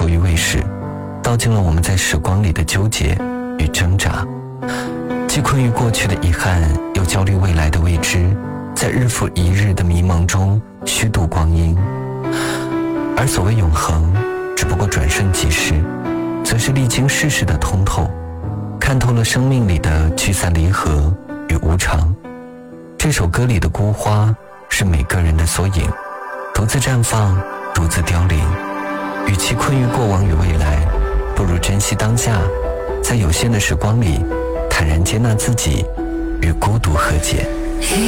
熟于未始，道尽了我们在时光里的纠结与挣扎，既困于过去的遗憾，又焦虑未来的未知，在日复一日的迷蒙中虚度光阴。而所谓永恒，只不过转瞬即逝，则是历经世事的通透，看透了生命里的聚散离合与无常。这首歌里的孤花是每个人的缩影，独自绽放，独自凋零。与其困于过往与未来，不如珍惜当下，在有限的时光里坦然接纳自己，与孤独和解。